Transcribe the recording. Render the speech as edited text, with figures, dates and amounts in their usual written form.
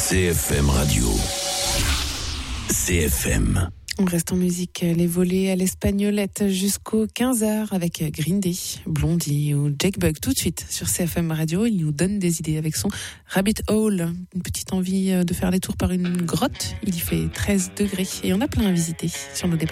CFM Radio. CFM. On reste en musique, les volets à l'espagnolette jusqu'aux 15h avec Green Day, Blondie ou Jake Bugg. Tout de suite sur CFM Radio, il nous donne des idées avec son Rabbit Hole. Une petite envie de faire les tours par une grotte. Il y fait 13 degrés et on a plein à visiter sur nos départs.